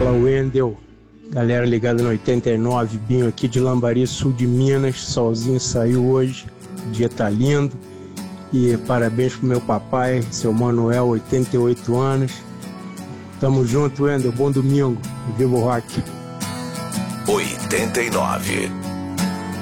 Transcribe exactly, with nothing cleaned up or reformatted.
Fala, Wendel. Galera ligada no oitenta e nove, Binho aqui de Lambari, sul de Minas. Solzinho saiu hoje, o dia tá lindo. E parabéns pro meu papai, seu Manuel, oitenta e oito anos. Tamo junto, Wendel. Bom domingo. Viva o rock. oitenta e nove.